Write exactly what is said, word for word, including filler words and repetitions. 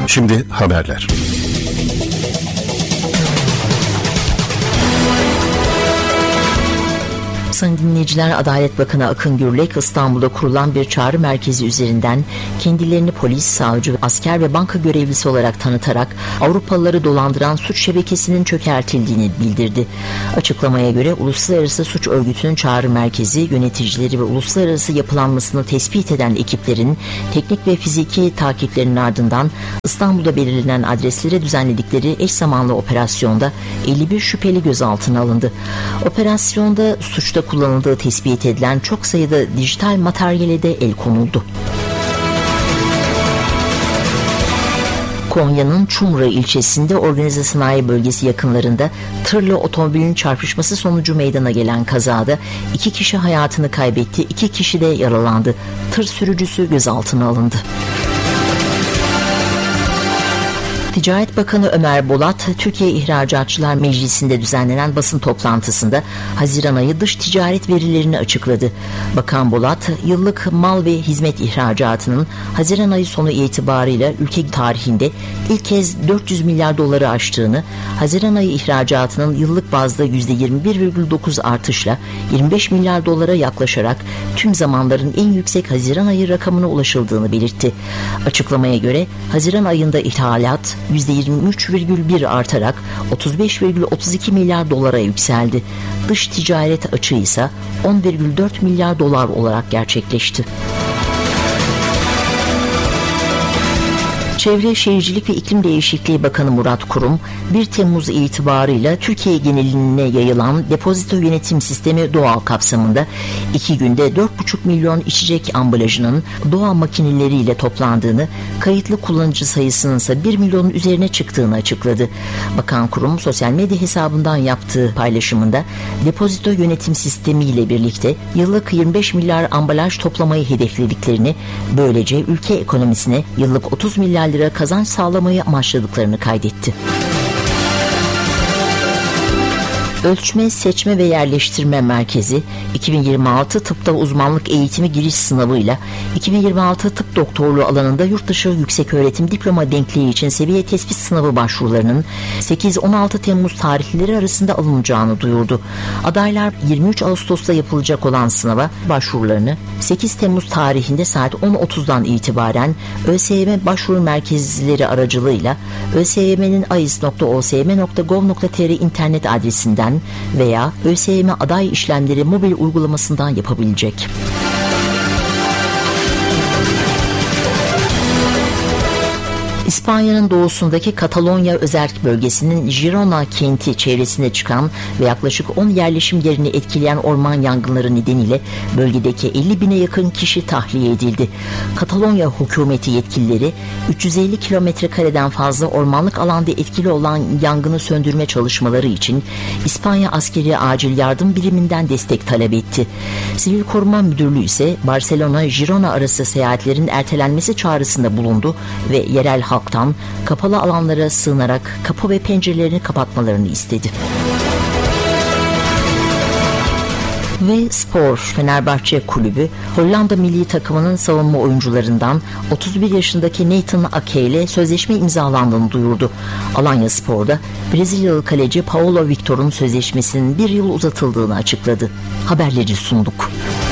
Şimdi haberler. Sayın dinleyiciler, Adalet Bakanı Akın Gürlek İstanbul'da kurulan bir çağrı merkezi üzerinden kendilerini polis, savcı, asker ve banka görevlisi olarak tanıtarak Avrupalıları dolandıran suç şebekesinin çökertildiğini bildirdi. Açıklamaya göre Uluslararası Suç Örgütü'nün çağrı merkezi yöneticileri ve uluslararası yapılanmasını tespit eden ekiplerin teknik ve fiziki takiplerinin ardından İstanbul'da belirlenen adreslere düzenledikleri eş zamanlı operasyonda elli bir şüpheli gözaltına alındı. Operasyonda suçta kullanıldığı tespit edilen çok sayıda dijital materyale de el konuldu. Konya'nın Çumra ilçesinde organize sanayi bölgesi yakınlarında tırla otomobilin çarpışması sonucu meydana gelen kazada iki kişi hayatını kaybetti, iki kişi de yaralandı. Tır sürücüsü gözaltına alındı. Ticaret Bakanı Ömer Bolat, Türkiye İhracatçılar Meclisi'nde düzenlenen basın toplantısında Haziran ayı dış ticaret verilerini açıkladı. Bakan Bolat, yıllık mal ve hizmet ihracatının Haziran ayı sonu itibarıyla ülke tarihinde ilk kez dört yüz milyar doları aştığını, Haziran ayı ihracatının yıllık bazda yüzde yirmi bir virgül dokuz artışla yirmi beş milyar dolara yaklaşarak tüm zamanların en yüksek Haziran ayı rakamına ulaşıldığını belirtti. Açıklamaya göre Haziran ayında ithalat yüzde yirmi üç virgül bir artarak otuz beş virgül otuz iki milyar dolara yükseldi. Dış ticaret açığı ise on virgül dört milyar dolar olarak gerçekleşti. Çevre, Şehircilik ve İklim Değişikliği Bakanı Murat Kurum, bir Temmuz itibarıyla Türkiye geneline yayılan depozito yönetim sistemi DOA kapsamında iki günde dört buçuk milyon içecek ambalajının DOA makineleriyle toplandığını, kayıtlı kullanıcı sayısının ise bir milyonun üzerine çıktığını açıkladı. Bakan Kurum, sosyal medya hesabından yaptığı paylaşımında depozito yönetim sistemi ile birlikte yıllık yirmi beş milyar ambalaj toplamayı hedeflediklerini, böylece ülke ekonomisine yıllık otuz milyar lira kazanç sağlamayı amaçladıklarını kaydetti. Ölçme, Seçme ve Yerleştirme Merkezi iki bin yirmi altı Tıpta Uzmanlık Eğitimi Giriş Sınavı'yla iki bin yirmi altı Tıp Doktorluğu alanında yurtdışı yükseköğretim diploma denkliği için seviye tespit sınavı başvurularının sekiz on altı Temmuz tarihleri arasında alınacağını duyurdu. Adaylar yirmi üç Ağustos'ta yapılacak olan sınava başvurularını sekiz Temmuz tarihinde saat on otuzdan itibaren ÖSYM başvuru merkezleri aracılığıyla ÖSYM'nin ais nokta o s m nokta gov nokta t r internet adresinden veya ÖSYM aday işlemleri mobil uygulamasından yapabilecek. İspanya'nın doğusundaki Katalonya özerk bölgesinin Girona kenti çevresinde çıkan ve yaklaşık on yerleşim yerini etkileyen orman yangınları nedeniyle bölgedeki elli bine yakın kişi tahliye edildi. Katalonya hükümeti yetkilileri üç yüz elli kilometre kareden fazla ormanlık alanda etkili olan yangını söndürme çalışmaları için İspanya Askeri Acil Yardım Biriminden destek talep etti. Sivil Koruma Müdürlüğü ise Barcelona-Girona arası seyahatlerin ertelenmesi çağrısında bulundu ve yerel halktan kapalı alanlara sığınarak kapı ve pencerelerini kapatmalarını istedi. Ve spor, Fenerbahçe Kulübü Hollanda milli takımının savunma oyuncularından otuz bir yaşındaki Nathan Ake ile sözleşme imzalandığını duyurdu. Alanya Spor'da Brezilyalı kaleci Paulo Victor'un sözleşmesinin bir yıl uzatıldığını açıkladı. Haberleri sunduk.